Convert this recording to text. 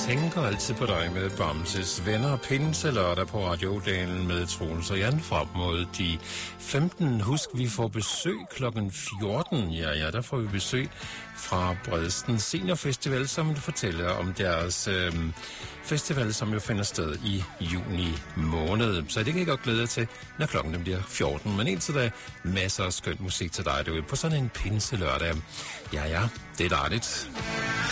Tænker altid på dig med Bamses Venner. Pinselørdag på radiodalen med Troels og Jan frem mod de 15. Husk, vi får besøg klokken 14. Ja, der får vi besøg fra Bredsten Seniorfestival, som fortæller om deres festival, som jo finder sted i juni måned. Så det kan jeg godt glæde jer til, når klokken bliver 14. Men indtil da, masser af skøn musik til dig derude på sådan en pinselørdag. Ja, det er dejligt.